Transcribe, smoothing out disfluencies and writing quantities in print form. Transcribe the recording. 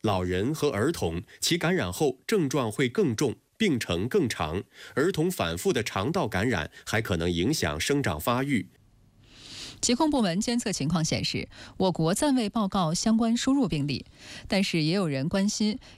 老人和儿童，其感染后症状会更重，病程更长。儿童反复的肠道感染还可能影响生长发育。 疾控部门监测情况显示，我国暂未报告相关输入病例，但是也有人关心